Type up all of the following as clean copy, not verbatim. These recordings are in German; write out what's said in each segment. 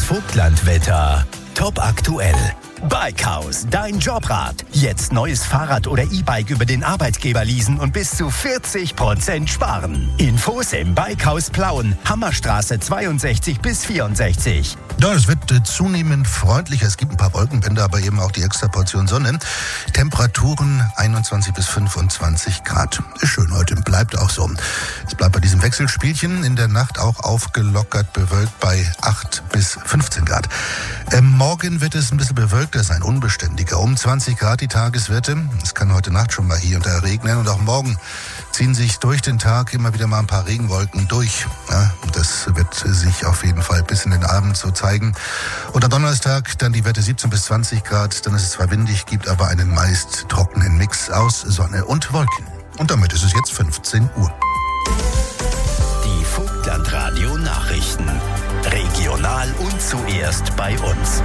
Vogtlandwetter. Top aktuell. Bikehaus, dein Jobrat. Jetzt neues Fahrrad oder E-Bike über den Arbeitgeber leasen und bis zu 40% sparen. Infos im Bikehaus Plauen, Hammerstraße 62 bis 64. Ja, es wird zunehmend freundlicher. Es gibt ein paar Wolkenbänder, aber eben auch die extra Portion Sonne. Temperaturen 21 bis 25 Grad. Ist schön heute, bleibt auch so. Es bleibt bei diesem Wechselspielchen in der Nacht auch aufgelockert bewölkt bei 8 bis 15 Grad. Morgen wird es ein bisschen bewölkter sein, unbeständiger. Um 20 Grad die Tageswerte. Es kann heute Nacht schon mal hier und da regnen und auch morgen ziehen sich durch den Tag immer wieder mal ein paar Regenwolken durch. Ja, das wird sich auf jeden Fall bis in den Abend so zeigen. Und am Donnerstag dann die Werte 17 bis 20 Grad. Dann ist es zwar windig, gibt aber einen meist trockenen Mix aus Sonne und Wolken. Und damit ist es jetzt 15 Uhr. Die Vogtlandradio Nachrichten. Regional und zuerst bei uns.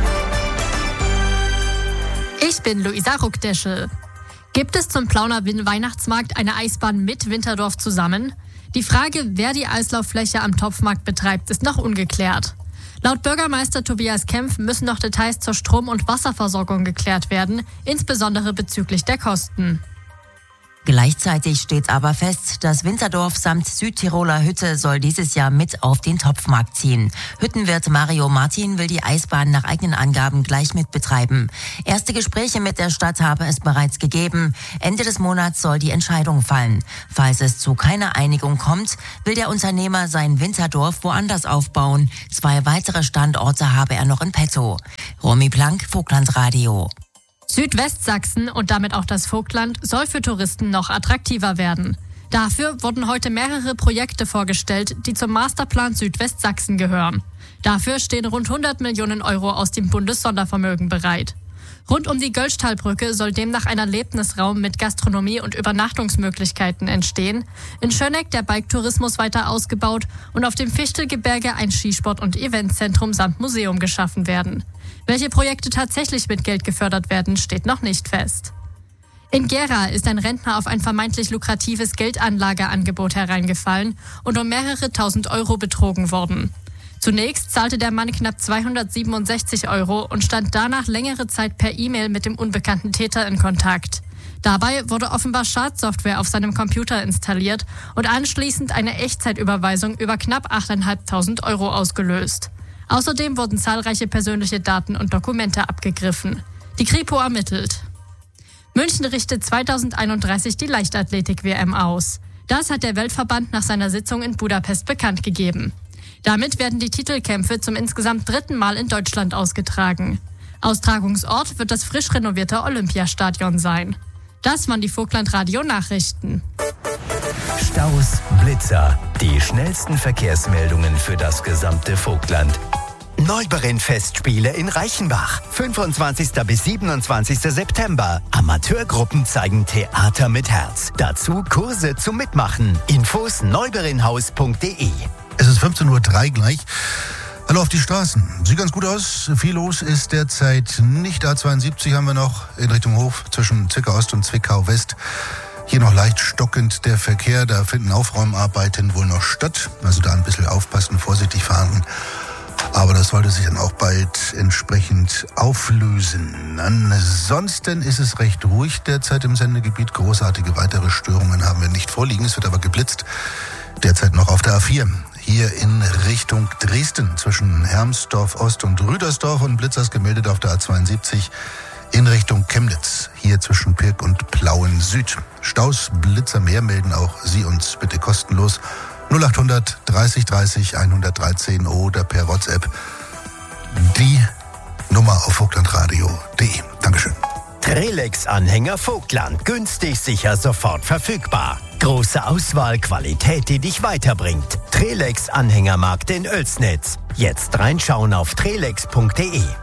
Ich bin Luisa Ruckdeschel. Gibt es zum Plauner Weihnachtsmarkt eine Eisbahn mit Winterdorf zusammen? Die Frage, wer die Eislauffläche am Topfmarkt betreibt, ist noch ungeklärt. Laut Bürgermeister Tobias Kempf müssen noch Details zur Strom- und Wasserversorgung geklärt werden, insbesondere bezüglich der Kosten. Gleichzeitig steht aber fest, das Winterdorf samt Südtiroler Hütte soll dieses Jahr mit auf den Topfmarkt ziehen. Hüttenwirt Mario Martin will die Eisbahn nach eigenen Angaben gleich mit betreiben. Erste Gespräche mit der Stadt habe es bereits gegeben. Ende des Monats soll die Entscheidung fallen. Falls es zu keiner Einigung kommt, will der Unternehmer sein Winterdorf woanders aufbauen. 2 weitere Standorte habe er noch in petto. Romy Plank, Vogtlandradio. Südwestsachsen und damit auch das Vogtland soll für Touristen noch attraktiver werden. Dafür wurden heute mehrere Projekte vorgestellt, die zum Masterplan Südwestsachsen gehören. Dafür stehen rund 100 Millionen Euro aus dem Bundessondervermögen bereit. Rund um die Göllstallbrücke soll demnach ein Erlebnisraum mit Gastronomie und Übernachtungsmöglichkeiten entstehen. In Schöneck der Bike-Tourismus weiter ausgebaut und auf dem Fichtelgebirge ein Skisport- und Eventzentrum samt Museum geschaffen werden. Welche Projekte tatsächlich mit Geld gefördert werden, steht noch nicht fest. In Gera ist ein Rentner auf ein vermeintlich lukratives Geldanlageangebot hereingefallen und um mehrere tausend Euro betrogen worden. Zunächst zahlte der Mann knapp 267 Euro und stand danach längere Zeit per E-Mail mit dem unbekannten Täter in Kontakt. Dabei wurde offenbar Schadsoftware auf seinem Computer installiert und anschließend eine Echtzeitüberweisung über knapp 8.500 Euro ausgelöst. Außerdem wurden zahlreiche persönliche Daten und Dokumente abgegriffen. Die Kripo ermittelt. München richtet 2031 die Leichtathletik-WM aus. Das hat der Weltverband nach seiner Sitzung in Budapest bekannt gegeben. Damit werden die Titelkämpfe zum insgesamt 3. Mal in Deutschland ausgetragen. Austragungsort wird das frisch renovierte Olympiastadion sein. Das waren die Vogtlandradio Nachrichten. Staus, Blitzer, die schnellsten Verkehrsmeldungen für das gesamte Vogtland. Neuberen-Festspiele in Reichenbach. 25. bis 27. September. Amateurgruppen zeigen Theater mit Herz. Dazu Kurse zum Mitmachen. Infos neuberinhaus.de. Es ist 15.03 Uhr gleich. Hallo auf die Straßen. Sieht ganz gut aus. Viel los ist derzeit nicht. A72 haben wir noch in Richtung Hof zwischen Zwickau Ost und Zwickau West. Hier noch leicht stockend der Verkehr. Da finden Aufräumarbeiten wohl noch statt. Also da ein bisschen aufpassen, vorsichtig fahren. Aber das sollte sich dann auch bald entsprechend auflösen. Ansonsten ist es recht ruhig derzeit im Sendegebiet. Großartige weitere Störungen haben wir nicht vorliegen. Es wird aber geblitzt. Derzeit noch auf der A4. Hier in Richtung Dresden zwischen Hermsdorf Ost und Rüdersdorf und Blitzers gemeldet auf der A72 in Richtung Chemnitz. Hier zwischen Pirk und Plauen Süd. Staus, Blitzer mehr melden auch Sie uns bitte kostenlos. 0800 30 30 113 oder per WhatsApp die Nummer auf vogtlandradio.de. Dankeschön. Trelex-Anhänger Vogtland. Günstig, sicher, sofort verfügbar. Große Auswahl, Qualität, die dich weiterbringt. Trelex-Anhängermarkt in Oelsnitz. Jetzt reinschauen auf trelex.de.